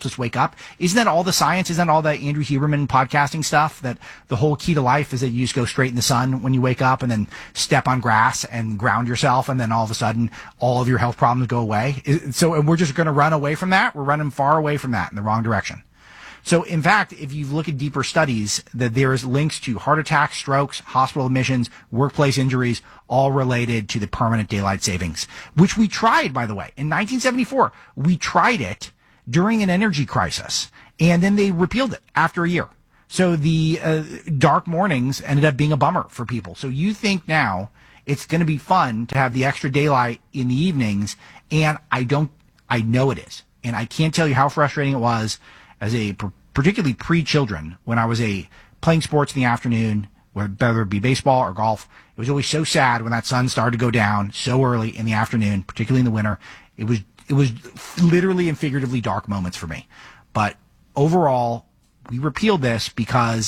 helps us wake up. Isn't that all the science? Isn't that all the Andrew Huberman podcasting stuff, that the whole key to life is that you just go straight in the sun when you wake up and then step on grass and ground yourself, and then all of a sudden all of your health problems go away? And we're just going to run away from that. We're running far away from that in the wrong direction. So, in fact, if you look at deeper studies, that there is links to heart attacks, strokes, hospital admissions, workplace injuries, all related to the permanent daylight savings, which we tried, by the way. In 1974, we tried it during an energy crisis, and then they repealed it after a year. So the dark mornings ended up being a bummer for people. So you think now it's going to be fun to have the extra daylight in the evenings, and I know it is. And I can't tell you how frustrating it was as particularly pre-children, when I was playing sports in the afternoon, whether it be baseball or golf. It was always so sad when that sun started to go down so early in the afternoon, particularly in the winter. It was literally and figuratively dark moments for me. But overall, we repealed this because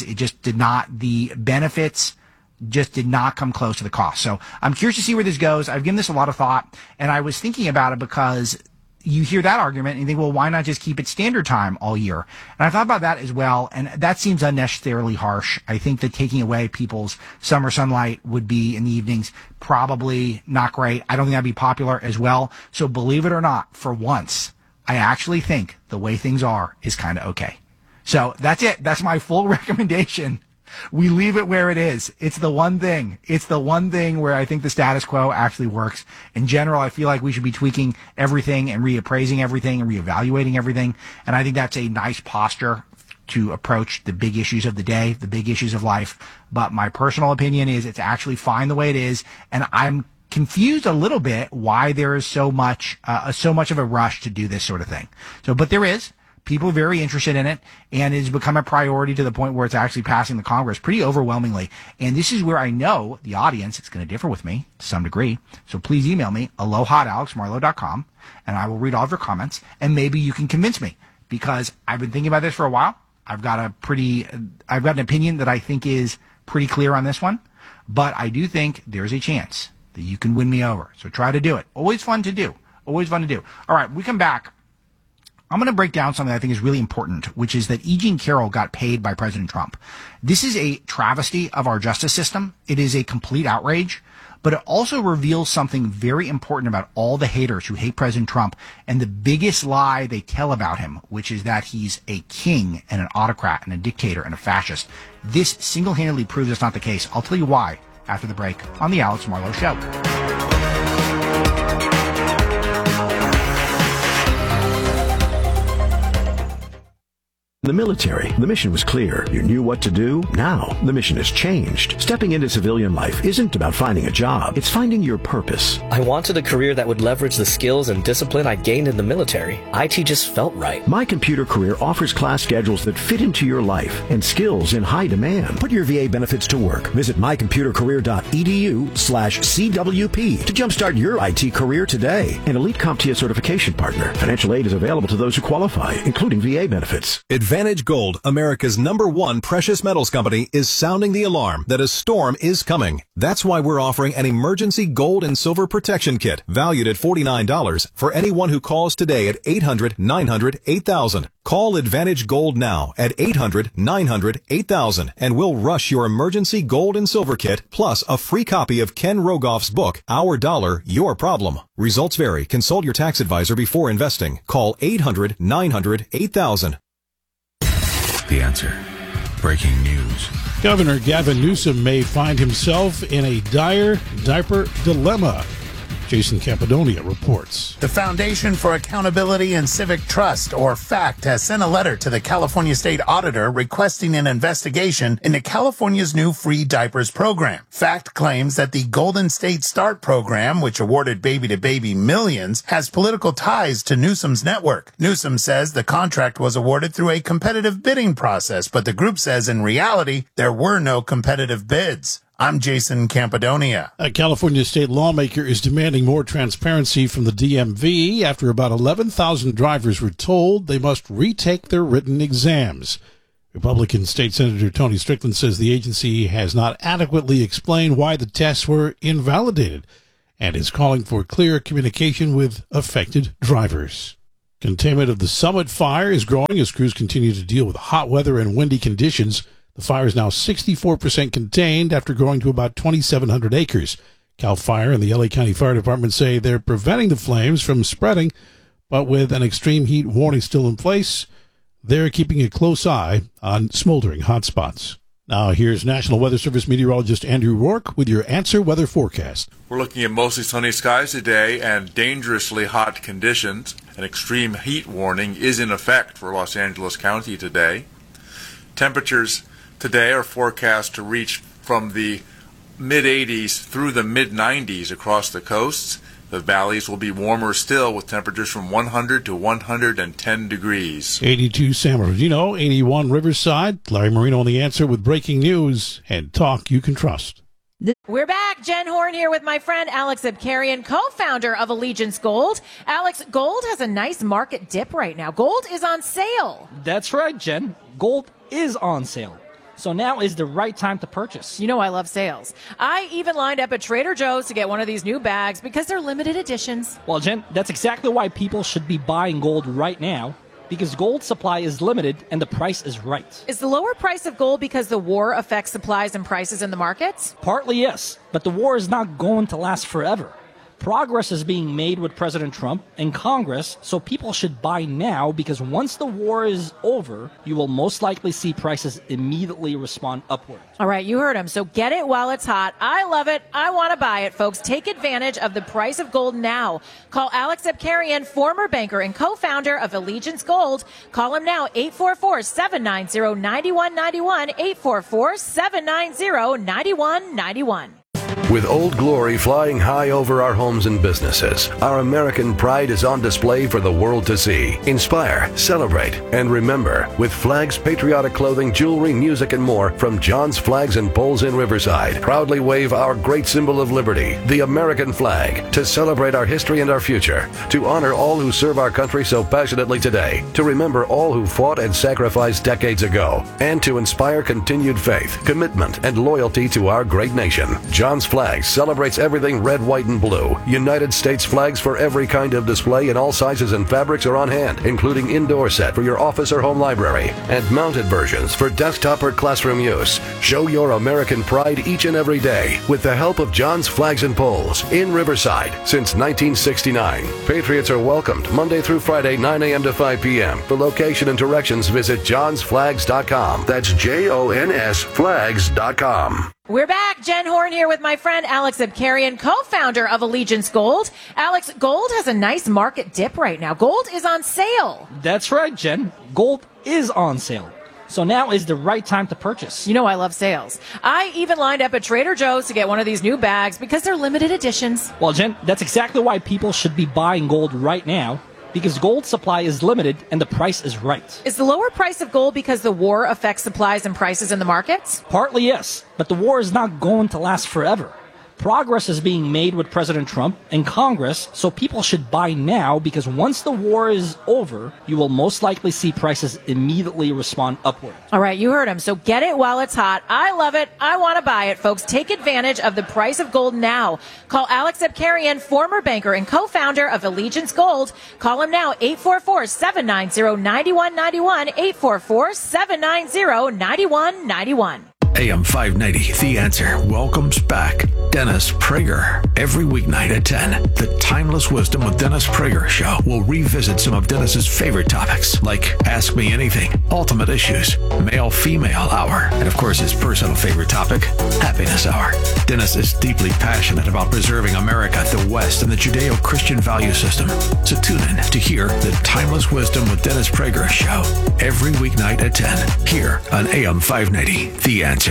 the benefits just did not come close to the cost. So I'm curious to see where this goes. I've given this a lot of thought, and I was thinking about it because you hear that argument and you think, well, why not just keep it standard time all year? And I thought about that as well, and that seems unnecessarily harsh. I think that taking away people's summer sunlight would be in the evenings probably not great. I don't think that'd be popular as well. So believe it or not, for once, I actually think the way things are is kind of okay. So that's it. That's my full recommendation. We leave it where it is. It's the one thing. It's the one thing where I think the status quo actually works. In general, I feel like we should be tweaking everything and reappraising everything and reevaluating everything. And I think that's a nice posture to approach the big issues of the day, the big issues of life. But my personal opinion is it's actually fine the way it is. And I'm confused a little bit why there is so much of a rush to do this sort of thing. But there is. People are very interested in it, and it has become a priority to the point where it's actually passing the Congress pretty overwhelmingly. And this is where I know the audience is going to differ with me to some degree. So please email me, aloha@alexmarlowe.com, and I will read all of your comments, and maybe you can convince me, because I've been thinking about this for a while. I've got an opinion that I think is pretty clear on this one, but I do think there's a chance that you can win me over. So try to do it. Always fun to do. Always fun to do. All right, we come back. I'm going to break down something I think is really important, which is that E. Jean Carroll got paid by President Trump. This is a travesty of our justice system. It is a complete outrage, but it also reveals something very important about all the haters who hate President Trump and the biggest lie they tell about him, which is that he's a king and an autocrat and a dictator and a fascist. This single-handedly proves it's not the case. I'll tell you why after the break on The Alex Marlowe Show. In the military, the mission was clear. You knew what to do. Now, the mission has changed. Stepping into civilian life isn't about finding a job. It's finding your purpose. I wanted a career that would leverage the skills and discipline I gained in the military. IT just felt right. My Computer Career offers class schedules that fit into your life and skills in high demand. Put your VA benefits to work. Visit mycomputercareer.edu/CWP to jumpstart your IT career today. An elite CompTIA certification partner. Financial aid is available to those who qualify, including VA benefits. Advantage Gold, America's #1 precious metals company, is sounding the alarm that a storm is coming. That's why we're offering an emergency gold and silver protection kit valued at $49 for anyone who calls today at 800-900-8000. Call Advantage Gold now at 800-900-8000 and we'll rush your emergency gold and silver kit plus a free copy of Ken Rogoff's book, Our Dollar, Your Problem. Results vary. Consult your tax advisor before investing. Call 800-900-8000. The Answer. Breaking news. Governor Gavin Newsom may find himself in a dire diaper dilemma. Jason Campidonia reports. The Foundation for Accountability and Civic Trust, or FACT, has sent a letter to the California State Auditor requesting an investigation into California's new free diapers program. FACT claims that the Golden State Start program, which awarded baby-to-baby millions, has political ties to Newsom's network. Newsom says the contract was awarded through a competitive bidding process, but the group says in reality there were no competitive bids. I'm Jason Campidonia. A California state lawmaker is demanding more transparency from the DMV after about 11,000 drivers were told they must retake their written exams. Republican State Senator Tony Strickland says the agency has not adequately explained why the tests were invalidated and is calling for clear communication with affected drivers. Containment of the Summit fire is growing as crews continue to deal with hot weather and windy conditions. The fire is now 64% contained after growing to about 2,700 acres. CAL FIRE and the LA County Fire Department say they're preventing the flames from spreading, but with an extreme heat warning still in place, they're keeping a close eye on smoldering hotspots. Now here's National Weather Service meteorologist Andrew Rourke with your Answer Weather Forecast. We're looking at mostly sunny skies today and dangerously hot conditions. An extreme heat warning is in effect for Los Angeles County today. Temperatures today are forecast to reach from the mid-80s through the mid-90s across the coasts. The valleys will be warmer still with temperatures from 100 to 110 degrees. 82 San Bernardino, 81 Riverside. Larry Marino on The Answer with breaking news and talk you can trust. We're back. Jen Horn here with my friend Alex Abkarian, co-founder of Allegiance Gold. Alex, gold has a nice market dip right now. Gold is on sale. That's right, Jen. Gold is on sale. So now is the right time to purchase. You know I love sales. I even lined up at Trader Joe's to get one of these new bags because they're limited editions. Well, Jen, that's exactly why people should be buying gold right now, because gold supply is limited and the price is right. Is the lower price of gold because the war affects supplies and prices in the markets? Partly, yes, but the war is not going to last forever. Progress is being made with President Trump and Congress, so people should buy now because once the war is over, you will most likely see prices immediately respond upward. All right, you heard him. So get it while it's hot. I love it. I want to buy it, folks. Take advantage of the price of gold now. Call Alex Abkarian, former banker and co-founder of Allegiance Gold. Call him now, 844-790-9191, 844-790-9191. With Old Glory flying high over our homes and businesses, our American pride is on display for the world to see. Inspire, celebrate, and remember with flags, patriotic clothing, jewelry, music, and more from John's Flags and Poles in Riverside. Proudly wave our great symbol of liberty, the American flag, to celebrate our history and our future, to honor all who serve our country so passionately today, to remember all who fought and sacrificed decades ago, and to inspire continued faith, commitment, and loyalty to our great nation. John's Flags celebrates everything red, white, and blue. United States flags for every kind of display in all sizes and fabrics are on hand, including indoor set for your office or home library, and mounted versions for desktop or classroom use. Show your American pride each and every day with the help of John's Flags and Poles in Riverside since 1969. Patriots are welcomed Monday through Friday, 9 a.m. to 5 p.m. For location and directions, visit johnsflags.com. That's JONS flags.com. We're back. Jen Horn here with my friend Alex Abkarian, co-founder of Allegiance Gold. Alex, gold has a nice market dip right now. Gold is on sale. That's right, Jen. Gold is on sale. So now is the right time to purchase. You know I love sales. I even lined up at Trader Joe's to get one of these new bags because they're limited editions. Well, Jen, that's exactly why people should be buying gold right now, because gold supply is limited and the price is right. Is the lower price of gold because the war affects supplies and prices in the markets? Partly, yes, but the war is not going to last forever. Progress is being made with President Trump and Congress, so people should buy now because once the war is over, you will most likely see prices immediately respond upward. All right, you heard him. So get it while it's hot. I love it. I want to buy it, folks. Take advantage of the price of gold now. Call Alex Abkarian, former banker and co-founder of Allegiance Gold. Call him now, 844-790-9191, 844-790-9191. AM 590, The Answer, welcomes back Dennis Prager. Every weeknight at 10, the Timeless Wisdom with Dennis Prager show will revisit some of Dennis's favorite topics, like Ask Me Anything, Ultimate Issues, Male-Female Hour, and of course his personal favorite topic, Happiness Hour. Dennis is deeply passionate about preserving America, the West, and the Judeo-Christian value system. So tune in to hear the Timeless Wisdom with Dennis Prager show every weeknight at 10, here on AM 590, The Answer.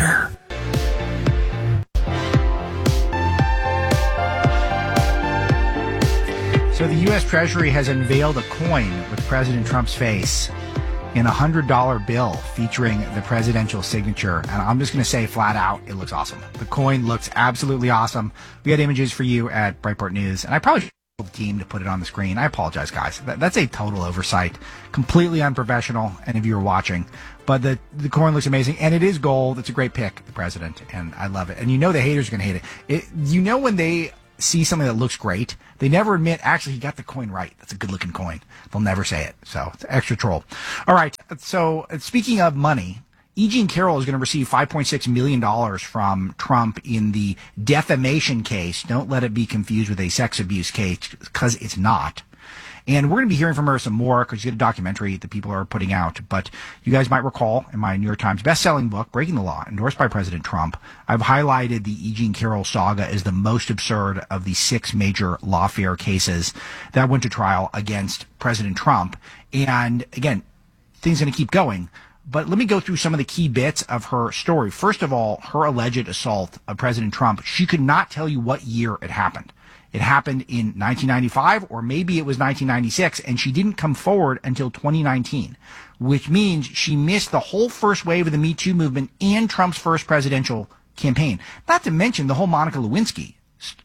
So the U.S. Treasury has unveiled a coin with President Trump's face in a $100 bill featuring the presidential signature. And I'm just going to say flat out, it looks awesome. The coin looks absolutely awesome. We had images for you at Breitbart News, and I probably should have the team to put it on the screen. I apologize, guys. That's a total oversight. Completely unprofessional, any of you are watching. But the coin looks amazing, and it is gold. It's a great pick, the president, and I love it. And you know the haters are going to hate it. You know when they see something that looks great, they never admit, actually, he got the coin right. That's a good-looking coin. They'll never say it. So it's extra troll. All right. So speaking of money, E. Jean Carroll is going to receive $5.6 million from Trump in the defamation case. Don't let it be confused with a sex abuse case, because it's not. And we're going to be hearing from her some more, because she's got a documentary that people are putting out. But you guys might recall in my New York Times best-selling book, Breaking the Law, endorsed by President Trump, I've highlighted the E. Jean Carroll saga as the most absurd of the 6 major lawfare cases that went to trial against President Trump. And again, things are going to keep going. But let me go through some of the key bits of her story. First of all, her alleged assault of President Trump. She could not tell you what year it happened. It happened in 1995, or maybe it was 1996, and she didn't come forward until 2019, which means she missed the whole first wave of the Me Too movement and Trump's first presidential campaign. Not to mention the whole Monica Lewinsky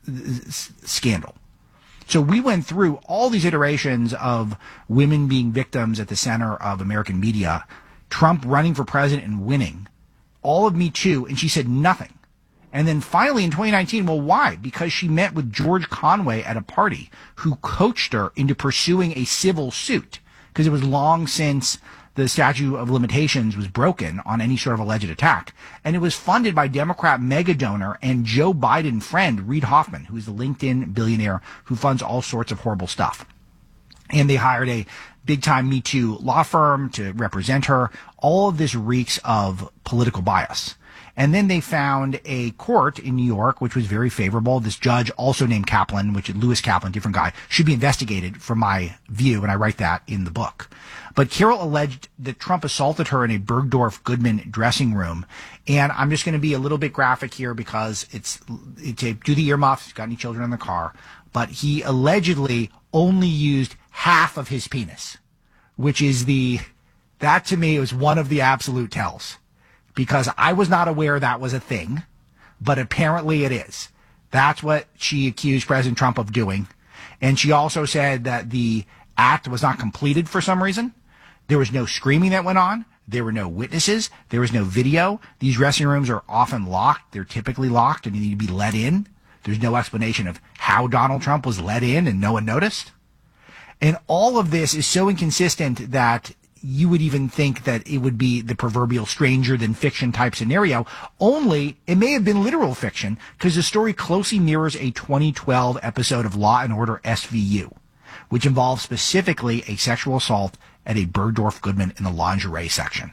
scandal. So we went through all these iterations of women being victims at the center of American media, Trump running for president and winning, all of Me Too, and she said nothing. And then finally in 2019, well, why? Because she met with George Conway at a party, who coached her into pursuing a civil suit, because it was long since the statute of limitations was broken on any sort of alleged attack. And it was funded by Democrat mega donor and Joe Biden friend Reid Hoffman, who is the LinkedIn billionaire who funds all sorts of horrible stuff. And they hired a big-time Me Too law firm to represent her. All of this reeks of political bias. And then they found a court in New York, which was very favorable. This judge, also named Kaplan, which is Lewis Kaplan, different guy, should be investigated from my view, and I write that in the book. But Carroll alleged that Trump assaulted her in a Bergdorf Goodman dressing room. And I'm just going to be a little bit graphic here, because it's do the earmuffs, he's got any children in the car. But he allegedly only used half of his penis, which is that to me was one of the absolute tells. Because I was not aware that was a thing, but apparently it is. That's what she accused President Trump of doing. And she also said that the act was not completed for some reason. There was no screaming that went on. There were no witnesses. There was no video. These dressing rooms are often locked. They're typically locked, and you need to be let in. There's no explanation of how Donald Trump was let in and no one noticed. And all of this is so inconsistent that you would even think that it would be the proverbial stranger than fiction type scenario, only it may have been literal fiction, because the story closely mirrors a 2012 episode of Law & Order SVU, which involves specifically a sexual assault at a Bergdorf Goodman in the lingerie section.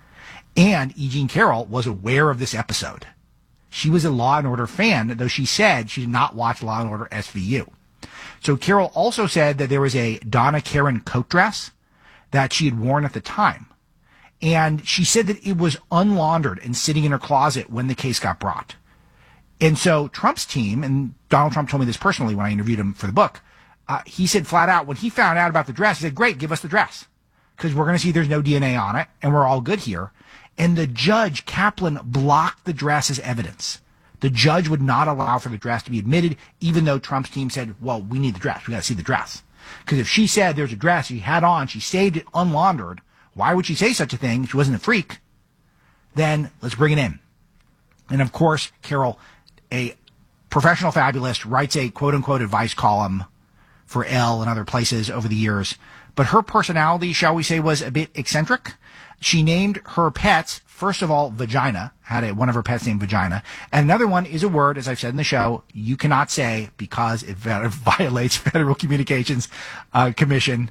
And E. Jean Carroll was aware of this episode. She was a Law & Order fan, though she said she did not watch Law & Order SVU. So Carroll also said that there was a Donna Karan coat dress that she had worn at the time. And she said that it was unlaundered and sitting in her closet when the case got brought. And so Trump's team, and Donald Trump told me this personally when I interviewed him for the book, he said flat out, when he found out about the dress, he said, great, give us the dress, because we're going to see there's no DNA on it, and we're all good here. And the judge, Kaplan, blocked the dress as evidence. The judge would not allow for the dress to be admitted, even though Trump's team said, well, we need the dress. We got to see the dress. Because if she said there's a dress she had on, she saved it unlaundered, why would she say such a thing? She wasn't a freak. Then let's bring it in. And of course, Carroll, a professional fabulist, writes a quote-unquote advice column for Elle and other places over the years. But her personality, shall we say, was a bit eccentric. She named her pets, first of all, Vagina, one of her pets named Vagina. And another one is a word, as I've said in the show, you cannot say because it violates Federal Communications Commission.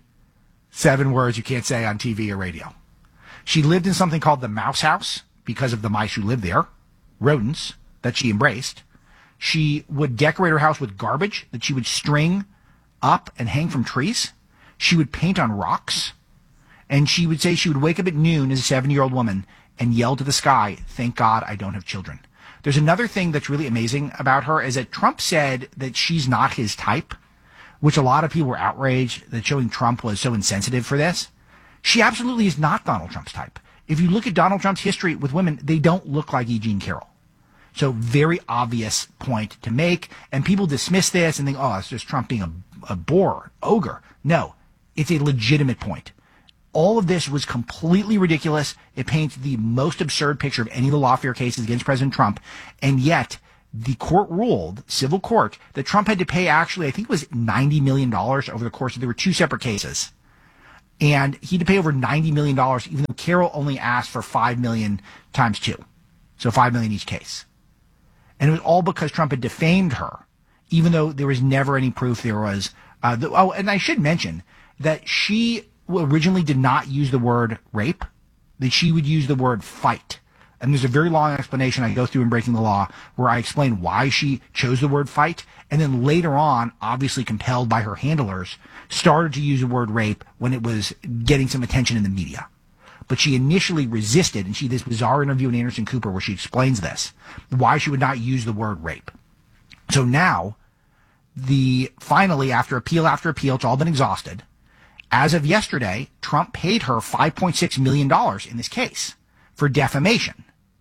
7 words you can't say on TV or radio. She lived in something called the Mouse House because of the mice who lived there, rodents that she embraced. She would decorate her house with garbage that she would string up and hang from trees. She would paint on rocks. And she would say she would wake up at noon as a 70-year-old woman and yell to the sky, thank God I don't have children. There's another thing that's really amazing about her is that Trump said that she's not his type, which a lot of people were outraged that showing Trump was so insensitive for this. She absolutely is not Donald Trump's type. If you look at Donald Trump's history with women, they don't look like E. Jean Carroll. So very obvious point to make. And people dismiss this and think, oh, it's just Trump being a bore, ogre. No, it's a legitimate point. All of this was completely ridiculous. It paints the most absurd picture of any of the lawfare cases against President Trump. And yet, the court ruled, civil court, that Trump had to pay actually, I think it was $90 million over the course of, there were two separate cases. And he had to pay over $90 million, even though Carroll only asked for $5 million times two. So $5 million each case. And it was all because Trump had defamed her, even though there was never any proof there was. And I should mention that she originally did not use the word rape, that she would use the word fight. And there's a very long explanation I go through in Breaking the Law where I explain why she chose the word fight. And then later on, obviously compelled by her handlers, started to use the word rape when it was getting some attention in the media. But she initially resisted, and this bizarre interview with Anderson Cooper where she explains this, why she would not use the word rape. So now, finally, after appeal, it's all been exhausted. As of yesterday, Trump paid her $5.6 million in this case for defamation.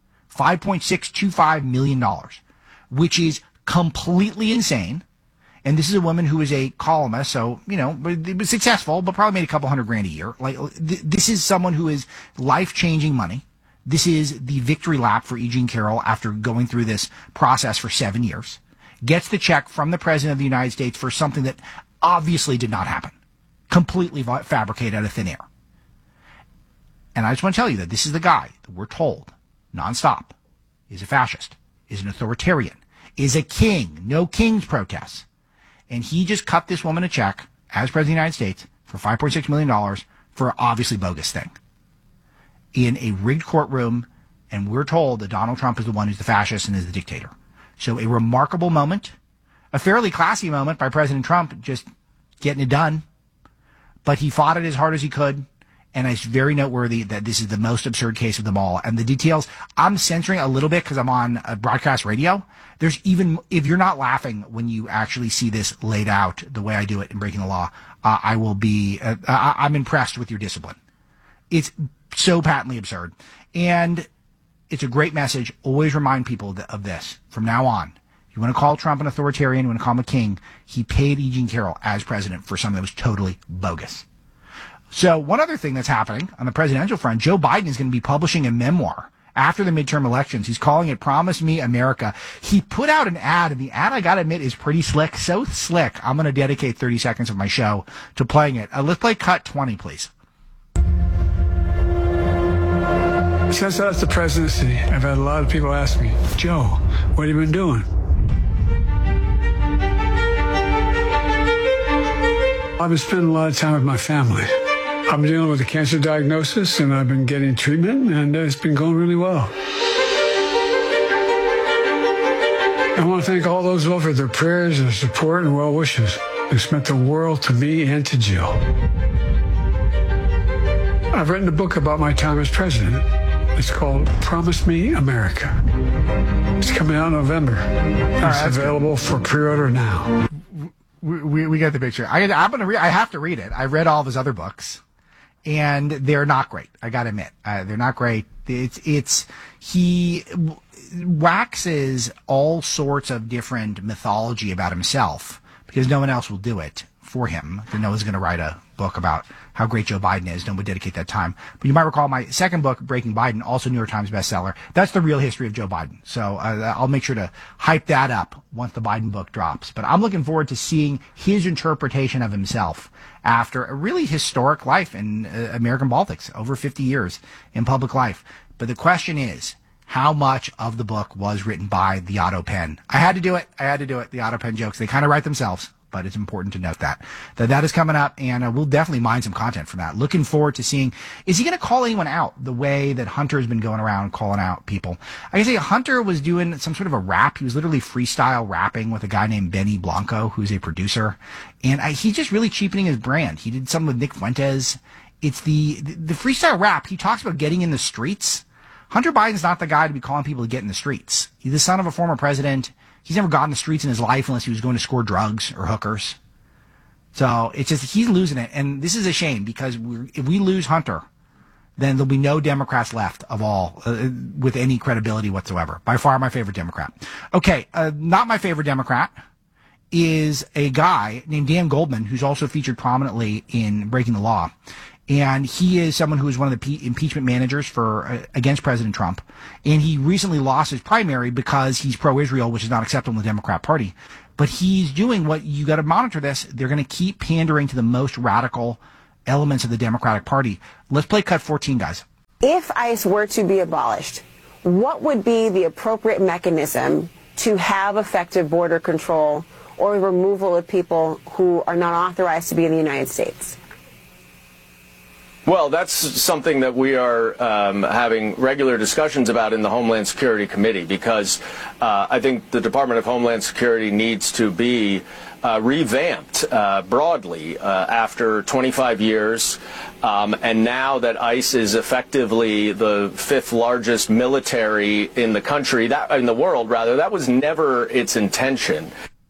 $5.625 million, which is completely insane. And this is a woman who is a columnist, so, it was successful, but probably made a couple $100,000 a year. This is someone who is life-changing money. This is the victory lap for E. Jean Carroll after going through this process for 7 years. Gets the check from the President of the United States for something that obviously did not happen. Completely fabricated out of thin air. And I just want to tell you that this is the guy that we're told, nonstop, is a fascist, is an authoritarian, is a king, no king's protests. And he just cut this woman a check, as President of the United States, for $5.6 million for an obviously bogus thing. In a rigged courtroom, and we're told that Donald Trump is the one who's the fascist and is the dictator. So a remarkable moment, a fairly classy moment by President Trump, just getting it done. But he fought it as hard as he could. And it's very noteworthy that this is the most absurd case of them all. And the details, I'm censoring a little bit because I'm on broadcast radio. There's even, if you're not laughing when you actually see this laid out the way I do it in Breaking the Law, I'm impressed with your discipline. It's so patently absurd. And it's a great message. Always remind people of this from now on. You want to call Trump an authoritarian, you want to call him a king, he paid E. Jean Carroll as president for something that was totally bogus. So one other thing that's happening on the presidential front, Joe Biden is going to be publishing a memoir after the midterm elections. He's calling it Promise Me America. He put out an ad, and the ad, I got to admit, is pretty slick. So slick, I'm going to dedicate 30 seconds of my show to playing it. Let's play cut 20, please. Since I left the presidency, I've had a lot of people ask me, Joe, what have you been doing? I've been spending a lot of time with my family. I've been dealing with a cancer diagnosis, and I've been getting treatment, and it's been going really well. I want to thank all those who offered their prayers and support and well wishes. It's meant the world to me and to Jill. I've written a book about my time as president. It's called Promise Me America. It's coming out in November. It's available for pre-order now. We get the picture. I have to read it. I read all of his other books, and they're not great. I got to admit, they're not great. He waxes all sorts of different mythology about himself because no one else will do it for him. No one's going to write a book about how great Joe Biden is. No one would dedicate that time. But you might recall my second book, Breaking Biden, also New York Times bestseller. That's the real history of Joe Biden. So I'll make sure to hype that up once the Biden book drops. But I'm looking forward to seeing his interpretation of himself after a really historic life in American politics, over 50 years in public life. But the question is, how much of the book was written by the Otto pen? I had to do it. The Otto pen jokes, they kind of write themselves. But it's important to note that is coming up, and we'll definitely mine some content from that. Looking forward to seeing, is he going to call anyone out the way that Hunter has been going around calling out people? I can say Hunter was doing some sort of a rap. He was literally freestyle rapping with a guy named Benny Blanco, who's a producer, and he's just really cheapening his brand. He did something with Nick Fuentes. It's the freestyle rap. He talks about getting in the streets. Hunter Biden's not the guy to be calling people to get in the streets. He's the son of a former president. He's never gotten the streets in his life unless he was going to score drugs or hookers. So it's just, he's losing it. And this is a shame because if we lose Hunter, then there'll be no Democrats left of all with any credibility whatsoever. By far my favorite Democrat. Okay, not my favorite Democrat is a guy named Dan Goldman, who's also featured prominently in Breaking the Law. And he is someone who is one of the impeachment managers for against President Trump. And he recently lost his primary because he's pro-Israel, which is not acceptable in the Democrat Party. But he's doing what you got to monitor this. They're going to keep pandering to the most radical elements of the Democratic Party. Let's play cut 14, guys. If ICE were to be abolished, what would be the appropriate mechanism to have effective border control or removal of people who are not authorized to be in the United States? Well, that's something that we are having regular discussions about in the Homeland Security Committee, because I think the Department of Homeland Security needs to be revamped broadly after 25 years. And now that ICE is effectively the 5th largest military in the country, in the world, rather, that was never its intention.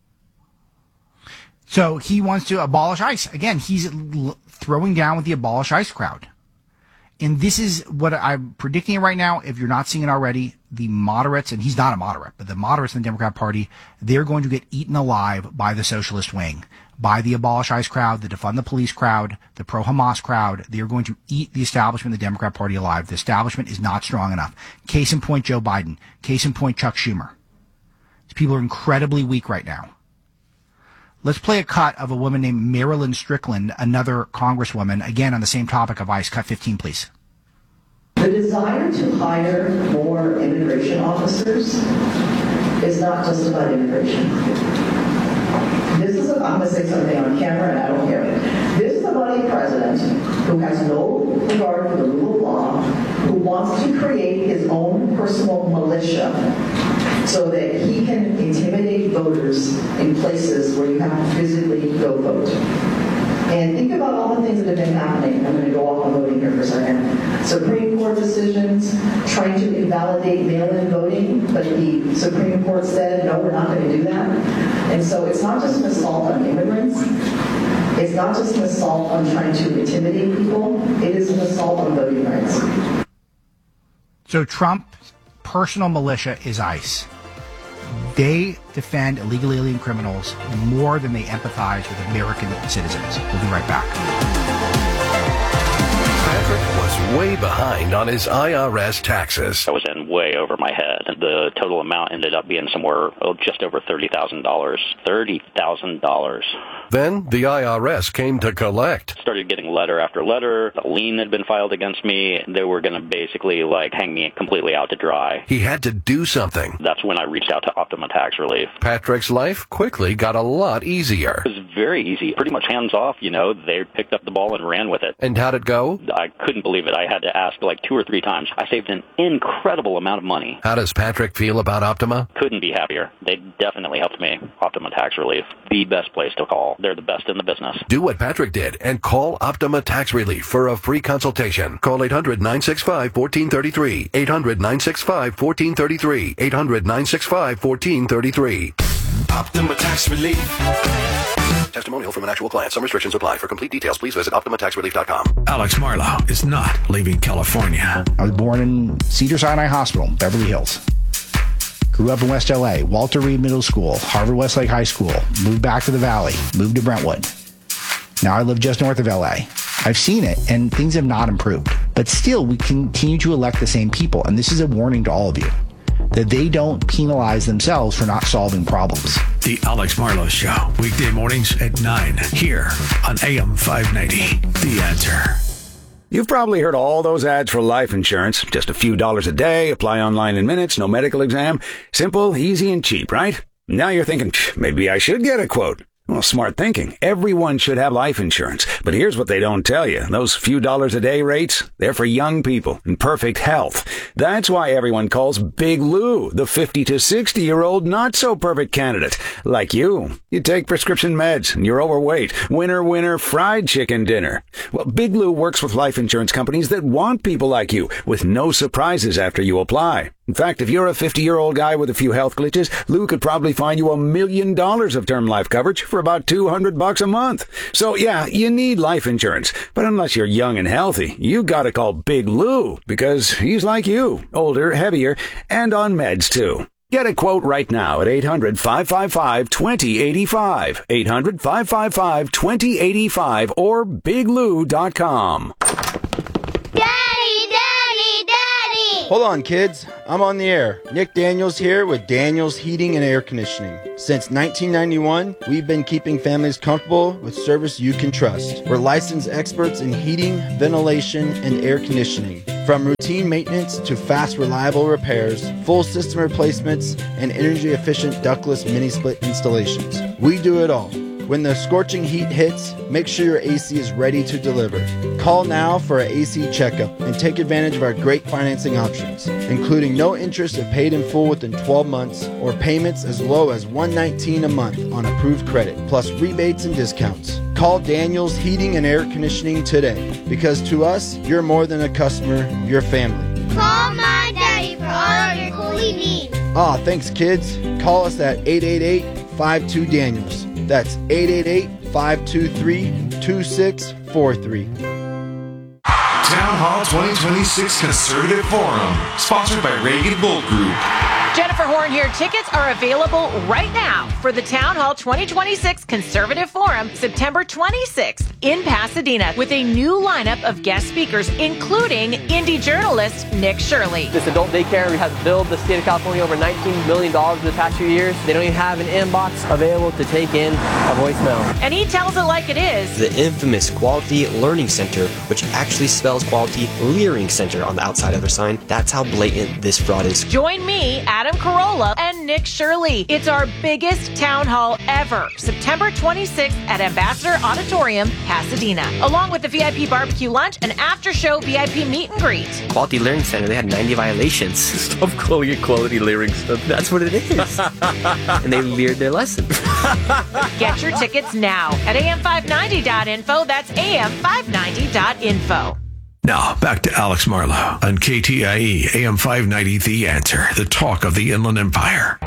So he wants to abolish ICE. Again, he's throwing down with the abolish ICE crowd. And this is what I'm predicting right now. If you're not seeing it already, the moderates, and he's not a moderate, but the moderates in the Democrat Party, they're going to get eaten alive by the socialist wing, by the abolish ICE crowd, the defund the police crowd, the pro-Hamas crowd. They are going to eat the establishment of the Democrat Party alive. The establishment is not strong enough. Case in point, Joe Biden. Case in point, Chuck Schumer. These people are incredibly weak right now. Let's play a cut of a woman named Marilyn Strickland, another congresswoman, again on the same topic of ICE. Cut 15, please. The desire to hire more immigration officers is not just about immigration. I'm going to say something on camera and I don't care. This is about a president who has no regard for the rule of law, who wants to create his own personal militia so that he can intimidate voters in places where you have to physically go vote. And think about all the things that have been happening. I'm going to go off on voting here for a second. Supreme Court decisions trying to invalidate mail-in voting, but the Supreme Court said, no, we're not going to do that. And so it's not just an assault on immigrants. It's not just an assault on trying to intimidate people. It is an assault on voting rights. So Trump's personal militia is ICE. They defend illegal alien criminals more than they empathize with American citizens. We'll be right back. Patrick was way behind on his IRS taxes. I was in way over my head. The total amount ended up being somewhere just over $30,000. $30,000. Then the IRS came to collect. Started getting letter after letter. A lien had been filed against me. They were going to basically hang me completely out to dry. He had to do something. That's when I reached out to Optima Tax Relief. Patrick's life quickly got a lot easier. It was very easy. Pretty much hands off, They picked up the ball and ran with it. And how'd it go? I couldn't believe it. I had to ask 2 or 3 times. I saved an incredible amount of money. How does Patrick feel about Optima? Couldn't be happier. They definitely helped me. Optima Tax Relief, the best place to call. They're the best in the business. Do what Patrick did and call Optima Tax Relief for a free consultation. Call 800-965-1433. 800-965-1433. 800-965-1433. Optima Tax Relief. Testimonial from an actual client. Some restrictions apply. For complete details, please visit OptimaTaxRelief.com. Alex Marlow is not leaving California. I was born in Cedars-Sinai Hospital, Beverly Hills. Grew up in West LA, Walter Reed Middle School, Harvard Westlake High School, moved back to the Valley, moved to Brentwood. Now I live just north of LA. I've seen it, and things have not improved. But still, we continue to elect the same people, and this is a warning to all of you, that they don't penalize themselves for not solving problems. The Alex Marlow Show, weekday mornings at 9, here on AM 590. The Answer. You've probably heard all those ads for life insurance. Just a few dollars a day, apply online in minutes, no medical exam. Simple, easy, and cheap, right? Now you're thinking, maybe I should get a quote. Well, smart thinking. Everyone should have life insurance. But here's what they don't tell you. Those few dollars a day rates, they're for young people in perfect health. That's why everyone calls Big Lou the 50 to 60-year-old not-so-perfect candidate. Like you. You take prescription meds and you're overweight. Winner, fried chicken dinner. Well, Big Lou works with life insurance companies that want people like you with no surprises after you apply. In fact, if you're a 50-year-old guy with a few health glitches, Lou could probably find you $1 million of term life coverage for about $200 a month. So yeah, you need life insurance. But unless you're young and healthy, you gotta call Big Lou because he's like you, older, heavier, and on meds too. Get a quote right now at 800-555-2085, 800-555-2085, or biglou.com. Hold on, kids. I'm on the air. Nick Daniels here with Daniels Heating and Air Conditioning. Since 1991, we've been keeping families comfortable with service you can trust. We're licensed experts in heating, ventilation, and air conditioning. From routine maintenance to fast, reliable repairs, full system replacements, and energy-efficient ductless mini-split installations. We do it all. When the scorching heat hits, make sure your AC is ready to deliver. Call now for an AC checkup and take advantage of our great financing options, including no interest if paid in full within 12 months or payments as low as $119 a month on approved credit, plus rebates and discounts. Call Daniels Heating and Air Conditioning today, because to us, you're more than a customer, you're family. Call my daddy for all of your cooling needs. Thanks, kids. Call us at 888-52-DANIELS. That's 888-523-2643. Town Hall 2026 Conservative Forum, sponsored by Reagan Gold Group. Jennifer Horn here. Tickets are available right now for the Town Hall 2026 Conservative Forum, September 26th in Pasadena, with a new lineup of guest speakers, including indie journalist Nick Shirley. This adult daycare has billed the state of California over $19 million in the past few years. They don't even have an inbox available to take in a voicemail. And he tells it like it is. The infamous Quality Learning Center, which actually spells Quality Leering Center on the outside of their sign. That's how blatant this fraud is. Join me, Adam Carolla, and Nick Shirley. It's our biggest town hall ever, September 26th at Ambassador Auditorium, Pasadena, along with the VIP barbecue lunch and after-show VIP meet and greet. Quality Learning Center, they had 90 violations. Stop calling it Quality Leering Center. That's what it is. And they leered their lesson. Get your tickets now at am590.info. That's am590.info. Now, back to Alex Marlowe on KTIE AM 590 The Answer, the talk of the Inland Empire.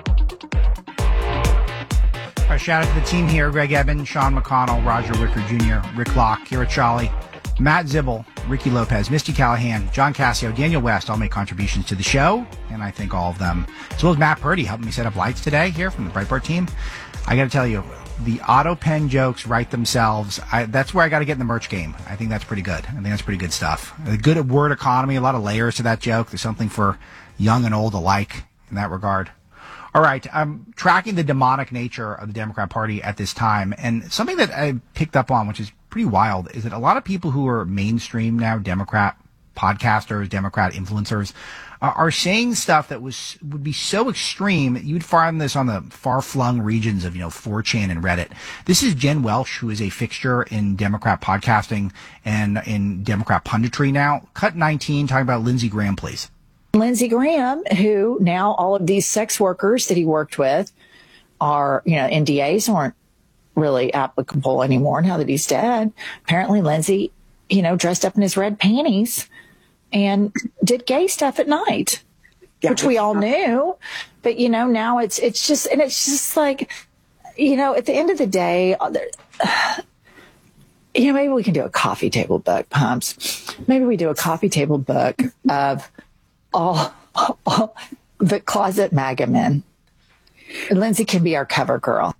All right, shout out to the team here: Greg Eben, Sean McConnell, Roger Wicker Jr., Rick Locke, Kira Chali, Matt Zibble, Ricky Lopez, Misty Callahan, John Cassio, Daniel West all make contributions to the show, and I thank all of them, as well as Matt Purdy helping me set up lights today here from the Breitbart team. I got to tell you, the auto pen jokes write themselves. That's where I got to get in the merch game. I think that's pretty good. I think that's pretty good stuff. A good word economy, a lot of layers to that joke. There's something for young and old alike in that regard. All right, I'm tracking the demonic nature of the Democrat Party at this time, and something that I picked up on, which is pretty wild, is that a lot of people who are mainstream now, Democrat podcasters, Democrat influencers, are saying stuff that would be so extreme that you'd find this on the far-flung regions of 4chan and Reddit. This is Jen Welsh, who is a fixture in Democrat podcasting and in Democrat punditry now. Cut 19, talking about Lindsey Graham, please. Lindsey Graham, who now all of these sex workers that he worked with are, NDAs aren't really applicable anymore now that he's dead. Apparently Lindsey, dressed up in his red panties and did gay stuff at night, which we all knew. But, now it's just like, at the end of the day, maybe we can do a coffee table book, Pumps. Maybe we do a coffee table book of all the closet MAGA men. Lindsey can be our cover girl.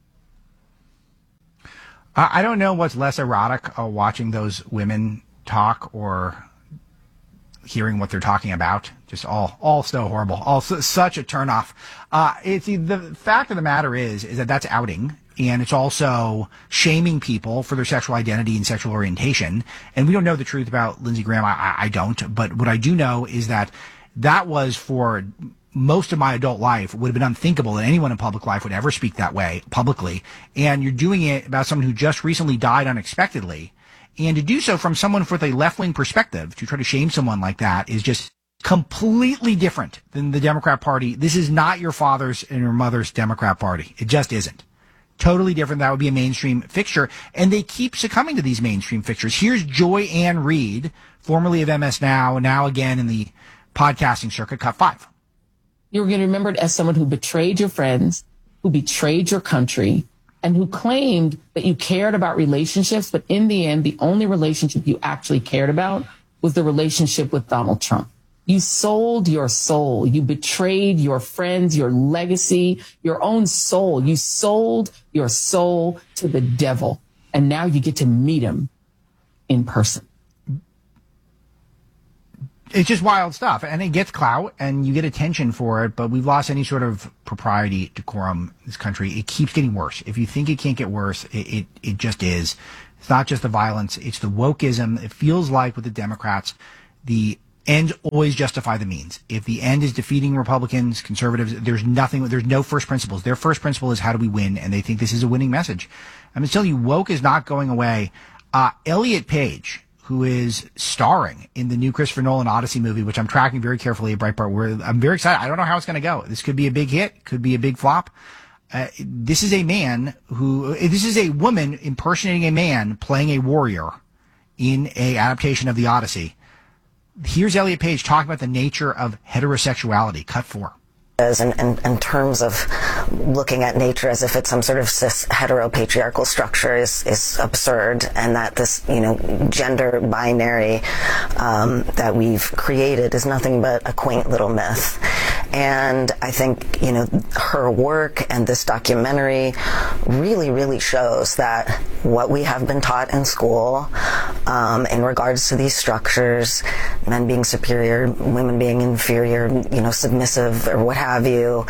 I don't know what's less erotic, watching those women talk or hearing what they're talking about. Just all so horrible. Such a turnoff. The fact of the matter is that that's outing, and it's also shaming people for their sexual identity and sexual orientation. And we don't know the truth about Lindsey Graham. I don't. But what I do know is that was for most of my adult life would have been unthinkable that anyone in public life would ever speak that way publicly. And you're doing it about someone who just recently died unexpectedly. And to do so from someone with a left-wing perspective, to try to shame someone like that is just completely different than the Democrat Party. This is not your father's and your mother's Democrat Party. It just isn't. Totally different. That would be a mainstream fixture. And they keep succumbing to these mainstream fixtures. Here's Joy Ann Reid, formerly of MS Now, and now again in the podcasting circuit, cut 5. You're going to be remembered as someone who betrayed your friends, who betrayed your country, and who claimed that you cared about relationships, but in the end, the only relationship you actually cared about was the relationship with Donald Trump. You sold your soul. You betrayed your friends, your legacy, your own soul. You sold your soul to the devil. And now you get to meet him in person. It's just wild stuff. And it gets clout and you get attention for it, but we've lost any sort of propriety, decorum in this country. It keeps getting worse. If you think it can't get worse, it just is. It's not just the violence. It's the wokeism. It feels like with the Democrats, the ends always justify the means. If the end is defeating Republicans, conservatives, there's no first principles. Their first principle is how do we win? And they think this is a winning message. I'm going to tell you, woke is not going away. Elliot Page, who is starring in the new Christopher Nolan Odyssey movie, which I'm tracking very carefully at Breitbart, I'm very excited. I don't know how it's going to go. This could be a big hit, could be a big flop. This is a woman impersonating a man playing a warrior in a adaptation of the Odyssey. Here's Elliot Page talking about the nature of heterosexuality. Cut 4. In terms of looking at nature as if it's some sort of cis heteropatriarchal structure is absurd, and that this gender binary that we've created is nothing but a quaint little myth. And I think her work and this documentary really shows that what we have been taught in school in regards to these structures, men being superior, women being inferior, submissive or what have you,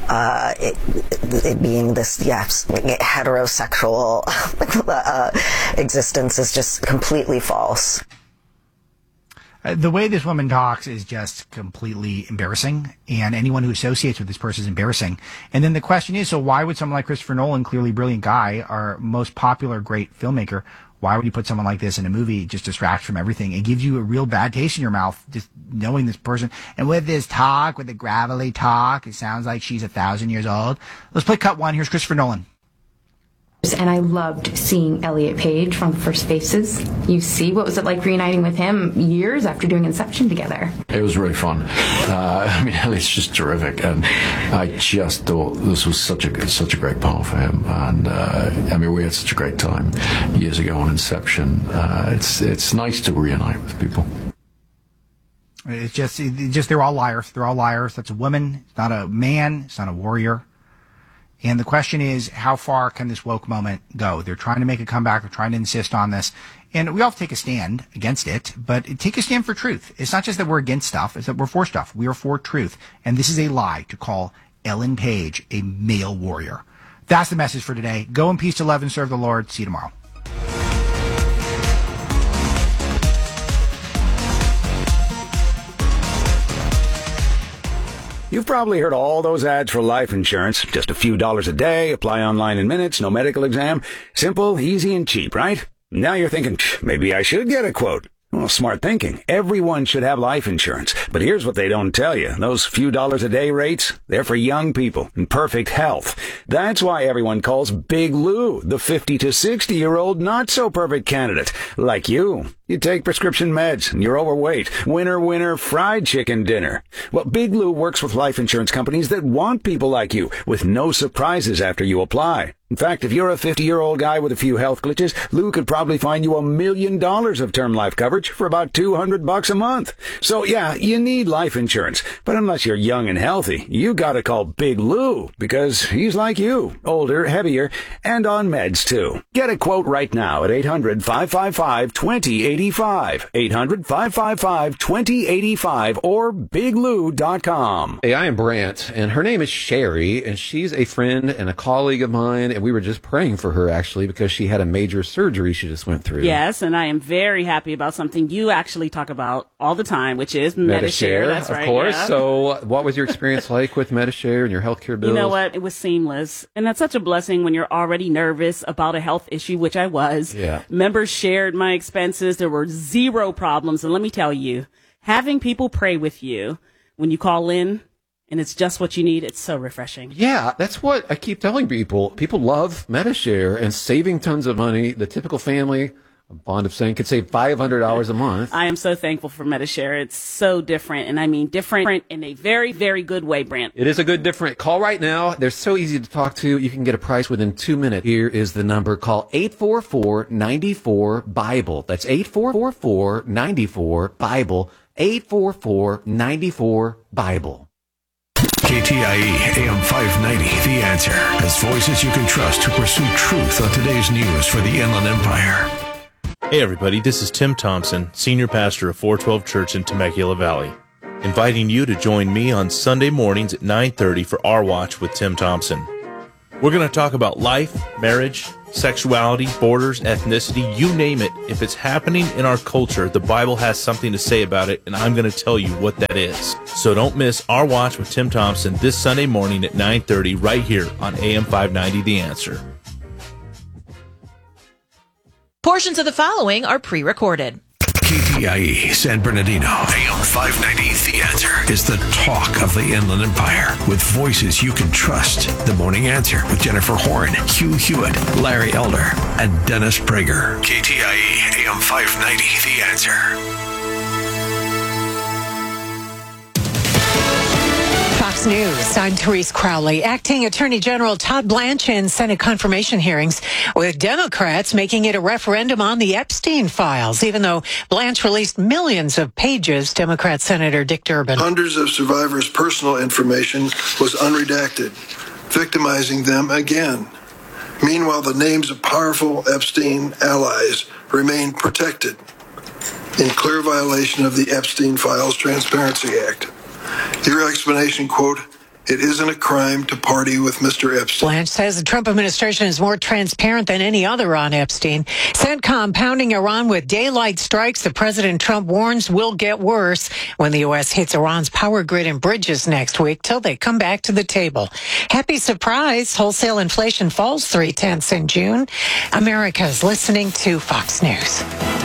it being this heterosexual existence is just completely false. The way this woman talks is just completely embarrassing, and anyone who associates with this person is embarrassing. And then the question is, so why would someone like Christopher Nolan, clearly brilliant guy, our most popular great filmmaker, why would you put someone like this in a movie? It just distracts from everything. It gives you a real bad taste in your mouth, just knowing this person. And with this talk, with the gravelly talk, it sounds like she's 1,000 years old. Let's play cut 1. Here's Christopher Nolan. And I loved seeing Elliot Page from First Faces. You see, what was it like reuniting with him years after doing Inception together? It was really fun. Elliot's just terrific, and I just thought this was such a great part for him. And we had such a great time years ago on Inception. It's nice to reunite with people. It's just they're all liars. They're all liars. That's a woman. It's not a man. It's not a warrior. And the question is, how far can this woke moment go? They're trying to make a comeback. They're trying to insist on this. And we all have to take a stand against it, but take a stand for truth. It's not just that we're against stuff. It's that we're for stuff. We are for truth. And this is a lie to call Ellen Page a male warrior. That's the message for today. Go in peace to love and serve the Lord. See you tomorrow. You've probably heard all those ads for life insurance. Just a few dollars a day, apply online in minutes, no medical exam. Simple, easy, and cheap, right? Now you're thinking, maybe I should get a quote. Well, smart thinking. Everyone should have life insurance. But here's what they don't tell you. Those few dollars a day rates, they're for young people in perfect health. That's why everyone calls Big Lou the 50 to 60-year-old not-so-perfect candidate. Like you. You take prescription meds, and you're overweight. Winner, fried chicken dinner. Well, Big Lou works with life insurance companies that want people like you, with no surprises after you apply. In fact, if you're a 50-year-old guy with a few health glitches, Lou could probably find you $1 million of term life coverage for about $200 a month. So yeah, you need life insurance. But unless you're young and healthy, you gotta call Big Lou, because he's like you, older, heavier, and on meds too. Get a quote right now at 800-555-2085. 800-555-2085 or biglou.com. Hey, I am Brant, and her name is Sherry, and she's a friend and a colleague of mine, and we were just praying for her, actually, because she had a major surgery she just went through. Yes, and I am very happy about something you actually talk about all the time, which is Medi-Share. That's right, of course. yeah. So what was your experience like with Medi-Share and your healthcare bills? You know what? It was seamless. And that's such a blessing when you're already nervous about a health issue, which I was. Yeah. Members shared my expenses. There were zero problems. And let me tell you, having people pray with you when you call in and it's just what you need, it's so refreshing. Yeah, that's what I keep telling people. People love Medi-Share and saving tons of money. The typical family, a bond of saying, could save $500 a month. I am so thankful for Medi-Share. It's so different, and I mean different in a very, very good way, Brant. It is a good different. Call right now. They're so easy to talk to. You can get a price within 2 minutes. Here is the number. Call 844-94-BIBLE. That's 844-94-BIBLE. 844-94-BIBLE. KTIE AM 590, The Answer, has voices you can trust to pursue truth on today's news for the Inland Empire. Hey everybody, this is Tim Thompson, Senior Pastor of 412 Church in Temecula Valley, inviting you to join me on Sunday mornings at 9:30 for Our Watch with Tim Thompson. We're going to talk about life, marriage, sexuality, borders, ethnicity, you name it. If it's happening in our culture, the Bible has something to say about it, and I'm going to tell you what that is. So don't miss Our Watch with Tim Thompson this Sunday morning at 9:30 right here on AM 590 The Answer. Portions of the following are pre-recorded. KTIE San Bernardino, AM 590, The Answer, is the talk of the Inland Empire with voices you can trust. The Morning Answer with Jennifer Horn, Hugh Hewitt, Larry Elder, and Dennis Prager. KTIE AM 590, The Answer. Fox News, I'm Therese Crowley. Acting Attorney General Todd Blanche in Senate confirmation hearings with Democrats making it a referendum on the Epstein files, even though Blanche released millions of pages, Democrat Senator Dick Durbin. Hundreds of survivors' personal information was unredacted, victimizing them again. Meanwhile, the names of powerful Epstein allies remain protected in clear violation of the Epstein Files Transparency Act. Your explanation, quote, "It isn't a crime to party with Mr. Epstein." Blanche says the Trump administration is more transparent than any other on Epstein. CENTCOM pounding Iran with daylight strikes that President Trump warns will get worse when the U.S. hits Iran's power grid and bridges next week till they come back to the table. Happy surprise. Wholesale inflation falls 0.3 in June. America's listening to Fox News.